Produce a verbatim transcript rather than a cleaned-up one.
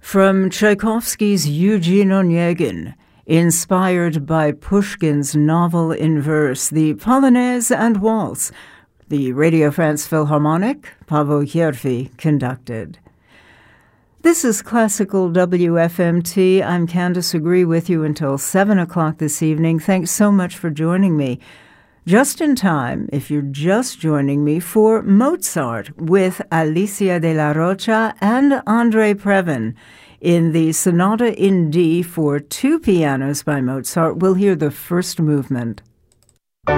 From Tchaikovsky's Eugene Onegin, inspired by Pushkin's novel in verse, the Polonaise and Waltz, the Radio France Philharmonic, Paavo Järvi conducted. This is Classical W F M T. I'm Candace Agree with you until seven o'clock this evening. Thanks so much for joining me. Just in time, if you're just joining me, for Mozart with Alicia de la Rocha and André Previn. In the Sonata in D for two pianos by Mozart, we'll hear the first movement.